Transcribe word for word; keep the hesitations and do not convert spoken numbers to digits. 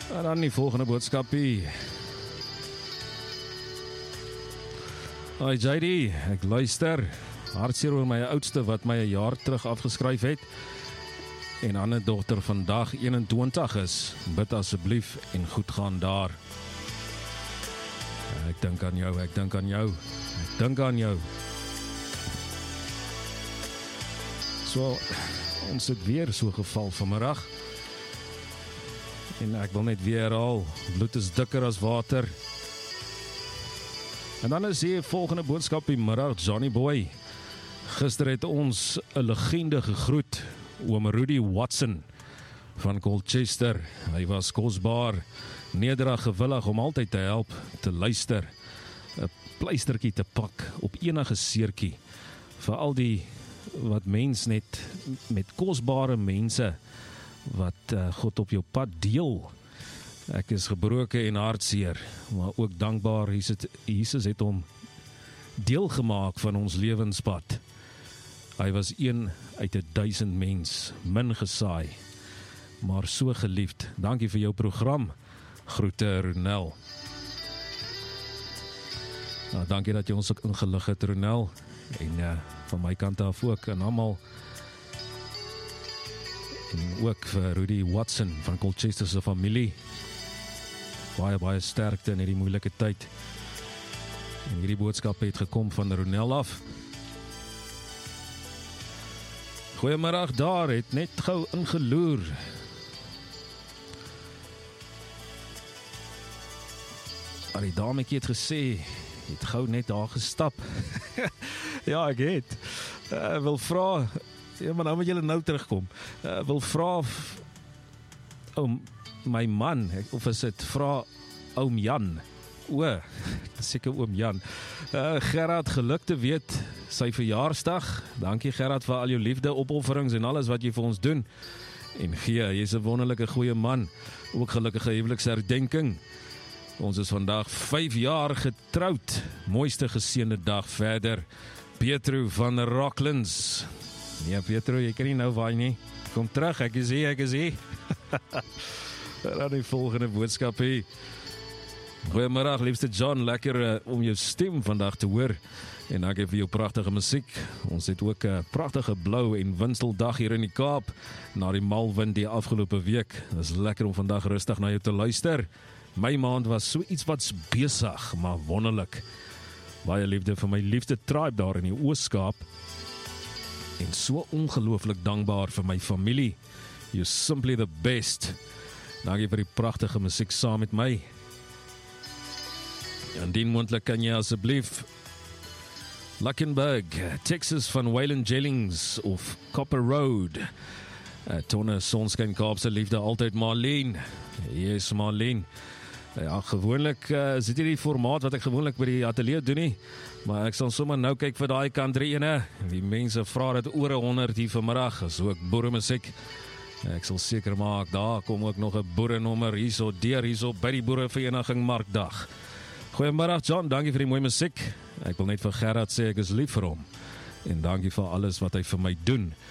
En dan die volgende boodskapie. Hi J D, ek luister. Hartseer oor my oudste wat my 'n jaar terug afgeskryf het. En ander dogter vandag eenentwintig is. Bid asseblief en goed gaan daar. Ek dink aan jou, ek dink aan jou. Ek dink aan jou. So, ons het weer so geval vanmiddag. En ek wil net weer herhaal, bloed is dikker as water. En dan is hier volgende boodskap die middag, Johnny Boy. Gister het ons 'n legende gegroet, oom Rudy Watson van Colchester. Hy was kosbaar, nederig, gewillig om altyd te help, te luister, 'n pleistertjie te pak op enige seertjie, vir al die wat mens net met kosbare mense wat uh, God op jou pad deel. Ek is gebroken en hartseer, maar ook dankbaar, Jesus, Jesus het hom deel gemaak van ons lewenspad. Hy was een uit 'n duisend mens, min gesaai, maar so geliefd. Dankie vir jou program. Groete Ronel. Nou, dankie dat jy ons ook ingelig het, Ronel. En uh, van my kant af ook, en almal. En ook vir Rudy Watson van Colchester se familie. Baie, baie sterkte in hierdie moeilike tyd. En hierdie boodskap het gekom van Ronel af. Goeiemiddag daar, het net gou ingeloer. Maar die dametjie het gesê, het gou net daar gestap. Ja, ek het. Uh, wil vra, ja, maar nou moet julle nou terugkom. Uh, wil vra, oom, my man, of is dit vra oom Jan? O, seker oom Jan. Uh, Gerard, geluk te weet, sy verjaarsdag. Dankie Gerard vir al jou liefde, opofferings en alles wat jy vir ons doen. En gee, jy is 'n wonderlike goeie man. Ook gelukkige huweliksherdenking. Ons is vandag vyf jaar getroud. Mooiste geseënde dag verder. Pietro van Rocklands. Nee, Pietro, jy kan nie nou waai nie. Kom terug, ek is hier, ek is hier. Dan die volgende boodskap hier. Goeiemiddag, liefste John, lekker uh, om jou stem vandag te hoor. En ek het vir jou pragtige musiek. Ons het ook 'n uh, pragtige blou en winseldag hier in die Kaap, na die malwind die afgelope week. Dit is lekker om vandag rustig na jou te luister. My maand was so iets wat besig, maar wonderlik. Baie liefde vir my liefste tribe daar in die Ooskaap. En so ongelooflik dankbaar vir my familie. You're simply the best. Dankie vir die pragtige musiek saam met my. Indien moontlik kan jy asseblief Luckenburg, Texas van Waylon Jennings of Copper Road. Uh, Tonne Sonskyn Kaapse liefde altyd Marlene. Yes, Marlene. Ja, gewoonlik uh, is dit nie die formaat wat ek gewoonlik by die ateljee doen nie, maar ek sal sommer nou kyk vir daai country ene. Die mense vra dit oor honderd hier vanmiddag, is ook boeremusiek. Ek sal seker maak, daar kom ook nog 'n boerenommer hierso deur hierso by die boerevereniging Markdag. Goeiemiddag John, dankie vir die mooi musiek. Ek wil net vir Gerard sê ek is lief vir hom. En dankie vir alles wat hy vir my doen.